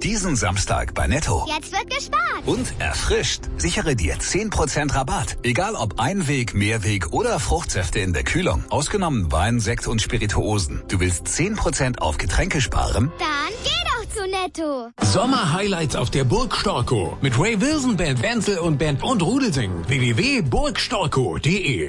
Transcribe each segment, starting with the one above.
Diesen Samstag bei Netto. Jetzt wird gespart. Und erfrischt. Sichere dir 10% Rabatt. Egal ob Einweg, Mehrweg oder Fruchtsäfte in der Kühlung. Ausgenommen Wein, Sekt und Spirituosen. Du willst 10% auf Getränke sparen? Dann geh doch zu Netto. Sommer-Highlights auf der Burg Storkow. Mit Ray Wilson, Band Wenzel und Band und Rudelsing. www.burgstorkow.de.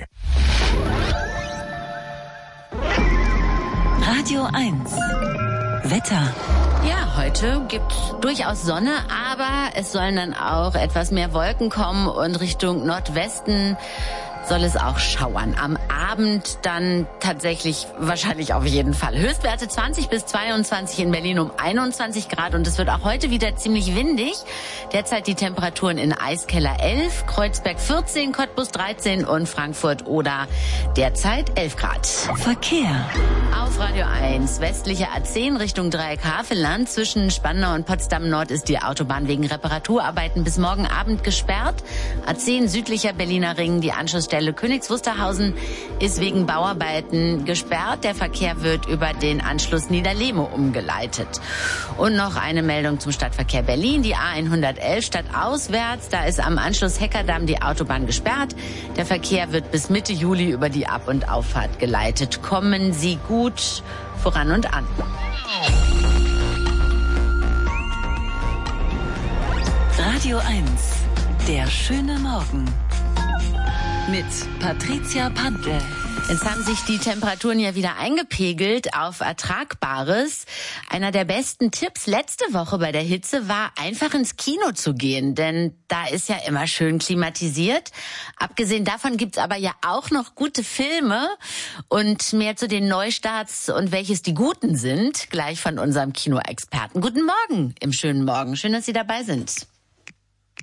Radio 1. Wetter. Ja, heute gibt's durchaus Sonne, aber es sollen dann auch etwas mehr Wolken kommen und Richtung Nordwesten soll es auch schauern. Am Abend dann tatsächlich wahrscheinlich auf jeden Fall. Höchstwerte 20 bis 22 in Berlin um 21 Grad und es wird auch heute wieder ziemlich windig. Derzeit die Temperaturen in Eiskeller 11, Kreuzberg 14, Cottbus 13 und Frankfurt oder derzeit 11 Grad. Verkehr. Auf Radio 1, westliche A10 Richtung Dreieck-Havelland. Zwischen Spandau und Potsdam Nord ist die Autobahn wegen Reparaturarbeiten bis morgen Abend gesperrt. A10 südlicher Berliner Ring, die Anschlussstelle Königs Wusterhausen ist wegen Bauarbeiten gesperrt. Der Verkehr wird über den Anschluss Niederlehme umgeleitet. Und noch eine Meldung zum Stadtverkehr Berlin. Die A111 stadtauswärts. Da ist am Anschluss Heckerdamm die Autobahn gesperrt. Der Verkehr wird bis Mitte Juli über die Ab- und Auffahrt geleitet. Kommen Sie gut voran und an. Radio 1. Der schöne Morgen. Mit Patricia Pantel. Jetzt haben sich die Temperaturen ja wieder eingepegelt auf Ertragbares. Einer der besten Tipps letzte Woche bei der Hitze war, einfach ins Kino zu gehen, denn da ist ja immer schön klimatisiert. Abgesehen davon gibt's aber ja auch noch gute Filme und mehr zu den Neustarts und welches die guten sind, gleich von unserem Kinoexperten. Guten Morgen im schönen Morgen. Schön, dass Sie dabei sind.